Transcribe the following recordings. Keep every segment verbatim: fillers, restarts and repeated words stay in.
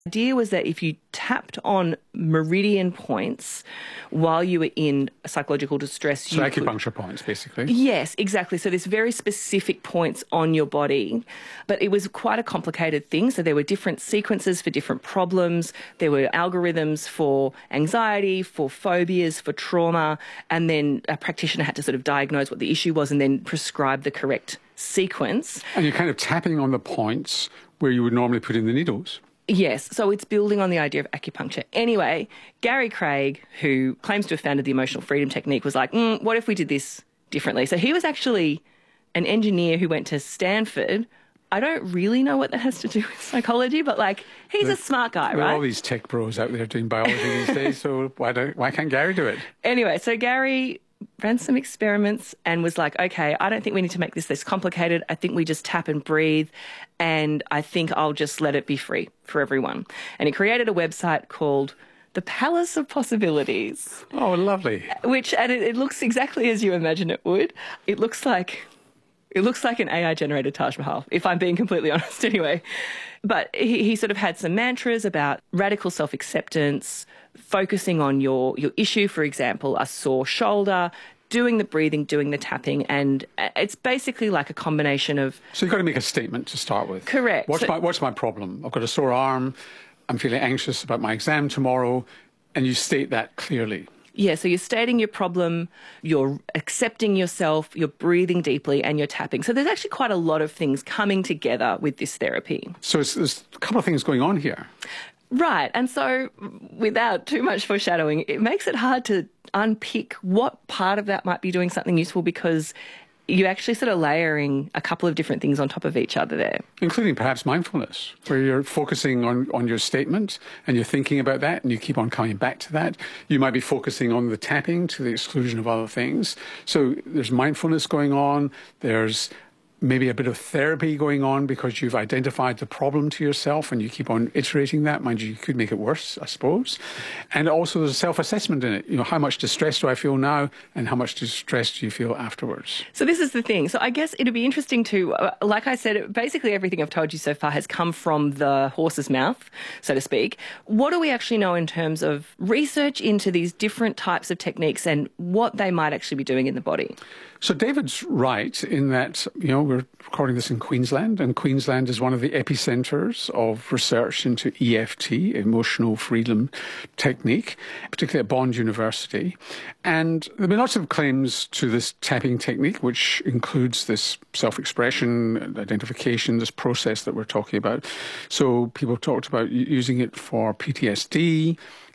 The idea was that if you tapped on meridian points while you were in psychological distress... So you acupuncture could, points, basically. Yes, exactly. So there's very specific points on your body, but it was quite a complicated thing. So there were different sequences for different problems. There were algorithms for anxiety, for phobias, for trauma, and then a practitioner had to sort of diagnose what the issue was and then prescribe the correct sequence. And you're kind of tapping on the points where you would normally put in the needles. Yes, so it's building on the idea of acupuncture. Anyway, Gary Craig, who claims to have founded the emotional freedom technique, was like, mm, what if we did this differently? So he was actually an engineer who went to Stanford. I don't really know what that has to do with psychology, but, like, he's the, a smart guy, there right? There are all these tech bros out there doing biology these days, so why, don't, why can't Gary do it? Anyway, so Gary ran some experiments and was like, okay, I don't think we need to make this this complicated. I think we just tap and breathe, and I think I'll just let it be free for everyone. And he created a website called The Palace of Possibilities. Oh, lovely. Which, and it, it looks exactly as you imagine it would. It looks like... It looks like an A I-generated Taj Mahal, if I'm being completely honest anyway. But he, he sort of had some mantras about radical self-acceptance, focusing on your, your issue, for example, a sore shoulder, doing the breathing, doing the tapping, and it's basically like a combination of... So you've got to make a statement to start with. Correct. What's, so, my, what's my problem? I've got a sore arm, I'm feeling anxious about my exam tomorrow, and you state that clearly. Yeah, so you're stating your problem, you're accepting yourself, you're breathing deeply, and you're tapping. So there's actually quite a lot of things coming together with this therapy. So it's, there's a couple of things going on here. Right, and so without too much foreshadowing, it makes it hard to unpick what part of that might be doing something useful, because you're actually sort of layering a couple of different things on top of each other there. Including perhaps mindfulness, where you're focusing on, on your statement and you're thinking about that and you keep on coming back to that. You might be focusing on the tapping to the exclusion of other things. So there's mindfulness going on, there's maybe a bit of therapy going on because you've identified the problem to yourself and you keep on iterating that. Mind you, you could make it worse, I suppose. And also there's a self-assessment in it. You know, how much distress do I feel now and how much distress do you feel afterwards? So this is the thing. So I guess it'd be interesting to, uh, like I said, basically everything I've told you so far has come from the horse's mouth, so to speak. What do we actually know in terms of research into these different types of techniques and what they might actually be doing in the body? So David's right in that, you know, we're recording this in Queensland, and Queensland is one of the epicentres of research into E F T, Emotional Freedom Technique, particularly at Bond University. And there have been lots of claims to this tapping technique, which includes this self-expression, identification, this process that we're talking about. So people talked about using it for P T S D,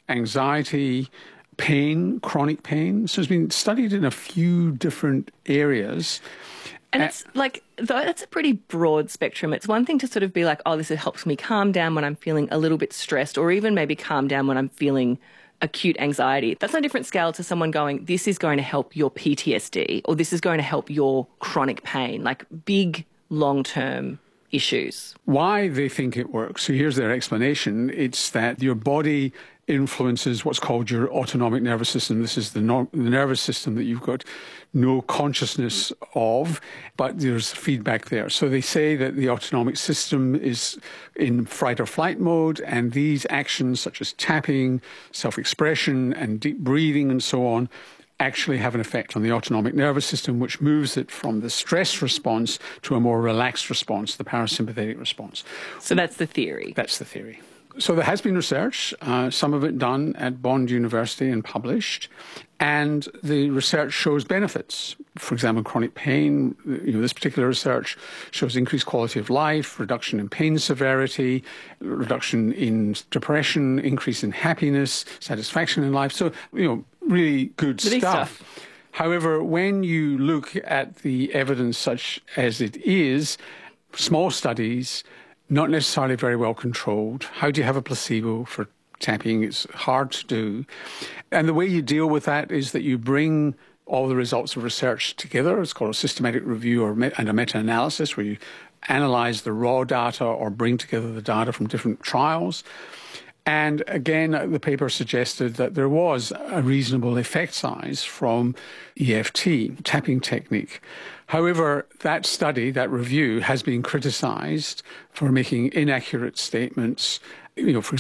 anxiety, pain, chronic pain. So it's been studied in a few different areas. And it's like, though that's a pretty broad spectrum. It's one thing to sort of be like, oh, this helps me calm down when I'm feeling a little bit stressed, or even maybe calm down when I'm feeling acute anxiety. That's on a different scale to someone going, this is going to help your P T S D, or this is going to help your chronic pain, like big long-term issues. Why they think it works. So here's their explanation. It's that your body influences what's called your autonomic nervous system. This is the, no the nervous system that you've got no consciousness of, but there's feedback there. So they say that the autonomic system is in fight or flight mode, and these actions such as tapping, self-expression and deep breathing and so on actually have an effect on the autonomic nervous system, which moves it from the stress response to a more relaxed response, the parasympathetic response. So that's the theory. That's the theory. So there has been research, uh, some of it done at Bond University and published, and the research shows benefits. For example, chronic pain, you know, this particular research shows increased quality of life, reduction in pain severity, reduction in depression, increase in happiness, satisfaction in life. So, you know, really good stuff. stuff. However, when you look at the evidence such as it is, small studies, not necessarily very well controlled. How do you have a placebo for tapping? It's hard to do. And the way you deal with that is that you bring all the results of research together. It's called a systematic review or met and a meta-analysis, where you analyse the raw data or bring together the data from different trials. And again, the paper suggested that there was a reasonable effect size from E F T, tapping technique. However, that study, that review, has been criticised for making inaccurate statements. You know, for